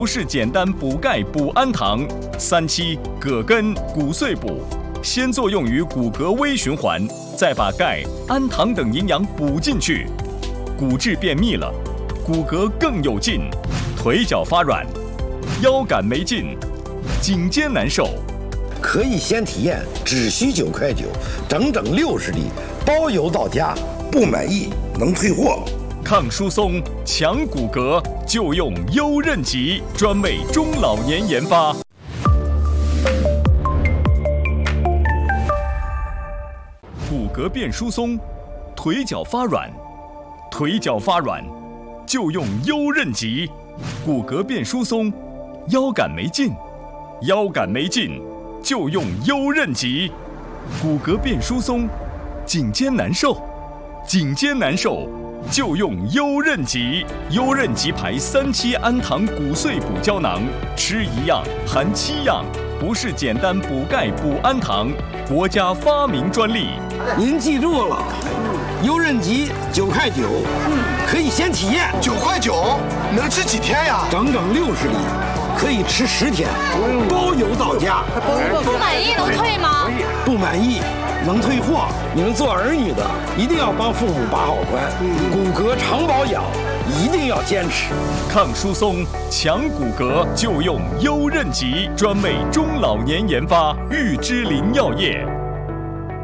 不是简单补钙补氨糖，3期葛根骨碎补，先作用于骨骼微循环，再把钙、氨糖等营养补进去，骨质变密了，骨骼更有劲，腿脚发软，腰杆没劲，颈肩难受。 可以先体验，只需9块9，整整60粒，包邮到家，不满意能退货。 抗疏松、强骨骼，就用优韧极，专为中老年研发。骨骼变疏松，腿脚发软，就用优韧极。骨骼变疏松，腰杆没劲，就用优韧极。骨骼变疏松，颈肩难受，就用优韧极。优韧极牌3期氨糖骨碎补胶囊，吃1样含7样，不是简单补钙补氨糖，国家发明专利。 您记住了，优韧极9块9，可以先体验。 9块9，能吃几天呀？ 整整60粒，可以吃10天，包邮到家。 不满意能退吗？ 不满意能退货。你们做儿女的一定要帮父母把好关，骨骼常保养一定要坚持。 抗疏松、强骨骼，就用优韧极，专为中老年研发，玉芝林药业。